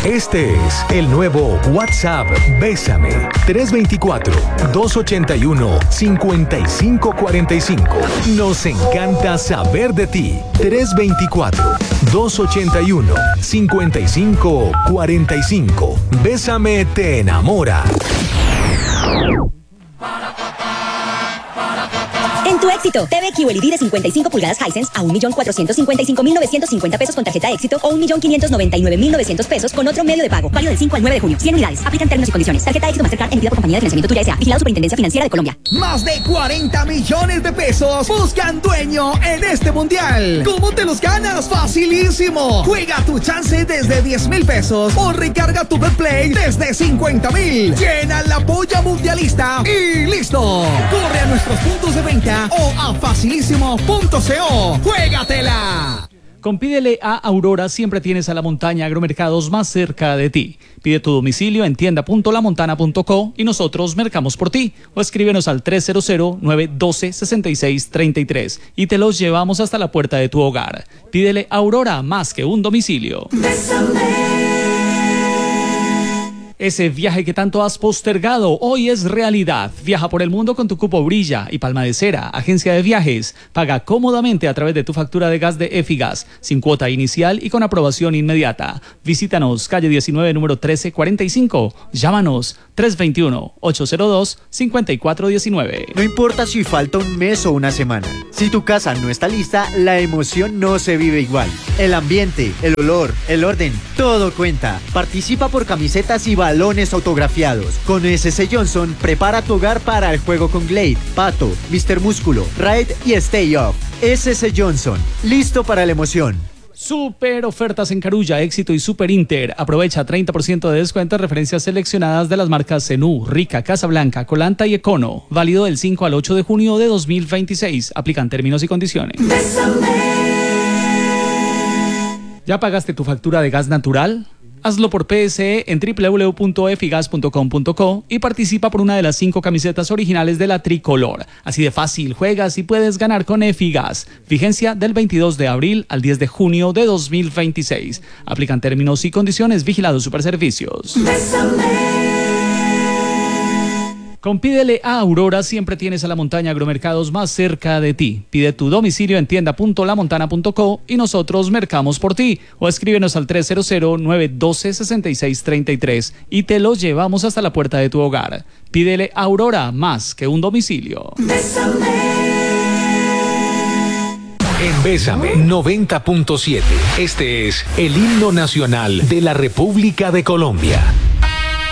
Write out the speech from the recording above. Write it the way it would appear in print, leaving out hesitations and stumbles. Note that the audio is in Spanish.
Este es el nuevo WhatsApp Bésame. 324-281-5545. Nos encanta saber de ti. 324-281-5545. Bésame te enamora. En tu Éxito, TV QLED de 55 pulgadas Hisense a 1.455.950 pesos con tarjeta Éxito o 1.599.900 pesos con otro medio de pago. Válido del 5 al 9 de junio. 100 unidades. Aplican términos y condiciones. Tarjeta Éxito Mastercard emitida por Compañía de Financiamiento Tuya S.A. Vigilado Superintendencia Financiera de Colombia. Más de 40 millones de pesos buscan dueño en este mundial. ¿Cómo te los ganas? Facilísimo. Juega tu chance desde 10,000 pesos o recarga tu Betplay desde 50,000. Llena la polla mundialista y listo. Corre a nuestros puntos de venta o a facilísimo.co. ¡Juégatela! Con Pídele a Aurora siempre tienes a La Montaña Agromercados más cerca de ti. Pide tu domicilio en tienda.lamontana.co y nosotros mercamos por ti. O escríbenos al 300-912-6633 y te los llevamos hasta la puerta de tu hogar. Pídele a Aurora más que un domicilio. Ese viaje que tanto has postergado hoy es realidad. Viaja por el mundo con tu cupo Brilla y Palma de Cera, agencia de viajes. Paga cómodamente a través de tu factura de gas de Efigas, sin cuota inicial y con aprobación inmediata. Visítanos, calle 19, número 1345. Llámanos 321-802-5419. No importa si falta un mes o una semana. Si tu casa no está lista, la emoción no se vive igual. El ambiente, el olor, el orden, todo cuenta. Participa por camisetas y balones autografiados. Con SS Johnson, prepara tu hogar para el juego con Glade, Pato, Mr. Músculo, Raid y Stay Off. SS Johnson, listo para la emoción. Super ofertas en Carulla, Éxito y Super Inter. Aprovecha 30% de descuento en referencias seleccionadas de las marcas Zenú, Rica, Casablanca, Colanta y Econo. Válido del 5 al 8 de junio de 2026. Aplican términos y condiciones. ¿Ya pagaste tu factura de gas natural? Hazlo por PSE en www.efigas.com.co y participa por una de las 5 camisetas originales de la tricolor. Así de fácil, juegas y puedes ganar con Efigas. Vigencia del 22 de abril al 10 de junio de 2026. Aplican términos y condiciones. Vigilados Superservicios. Con Pídele a Aurora siempre tienes a La Montaña Agromercados más cerca de ti. Pide tu domicilio en tienda.lamontana.co y nosotros mercamos por ti. O escríbenos al 300-912-6633 y te los llevamos hasta la puerta de tu hogar. Pídele a Aurora más que un domicilio. En Bésame 90.7. Este es el himno nacional de la República de Colombia.